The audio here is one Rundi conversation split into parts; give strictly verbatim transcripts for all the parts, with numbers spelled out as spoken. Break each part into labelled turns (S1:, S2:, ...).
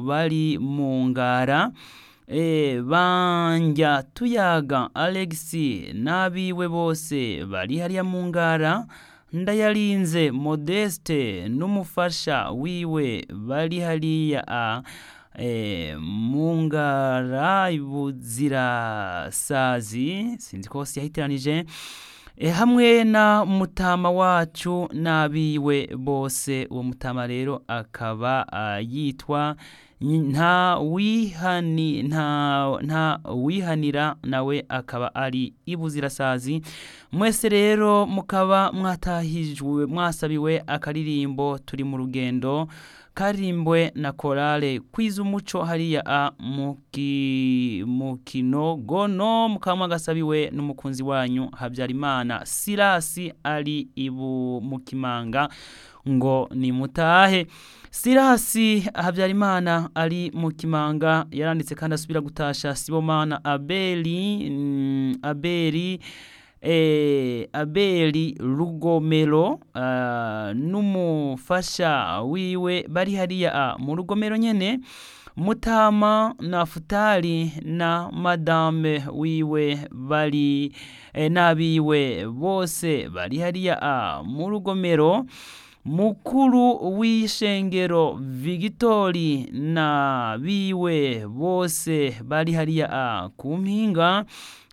S1: bari mu ngara. E, banja tuyaga Alex n'abiwe bose bari hariya mu ngara. Ndayarinze Modeste n'umufasha wiwe bari hariya a e, mu ngara Buzirasazi, sinzi ko yahitiranije, e, hamwe na mutama wacu n'abiwe bose. Uwo mutama rero akaba uh, yitwa nta wihani nta nta wihanira, nawe akaba ari Ibuzirasazi. Mwese rero mukaba mwatahijwe mwasabiwe akaririmbo turi mu rugendo, karimbwe na korale Kwiza Umuco hariya a muki mukino gono. Mukaba mwagasabiwe n'umukunzi wanyu Habyarimana Sirasi ari ibu mukimanga ngo ni mutahe. Sirasi Habyarimana ari mu Kimanga yaranditse kandi asubira gutasha Sibomana Abeli mm, Abeli e, Abeli Rugomero uh, n'umufasha wiwe bari hariya mu Rugomero nyene. Mutama na Futari na madame wiwe bari e, nabiwe bose bari hariya mu Rugomero. Mukuru w'ishengero Vigitori na biwe bose bari hariya ku mpinga.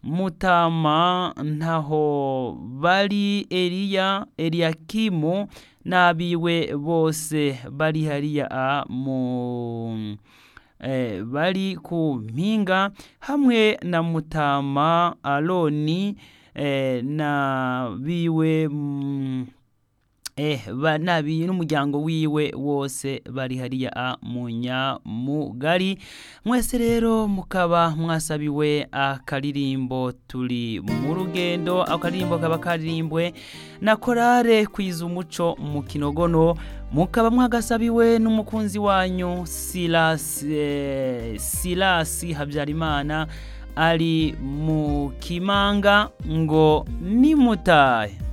S1: Mutama ntaho bari Eliya Eliakimu n'abiwe bose bari hariya mu eh, bari ku mpinga, hamwe na Mutama Aroni eh, na biwe mm, Eh, banabi n'umuryango wiwe wose bari hariya mu Nyamugari. Mwese rero mukaba mwasabiwe akaririmbo turi mu rugendo. Akaririmbo kaba karirimbwe na korale Kwiza Umuco mu Kinogono. Mukaba mwagasabiwe n'umukunzi wanyu Silasi eh, Silasi Habyarimana ari mu Kimanga ngo ni mutahe.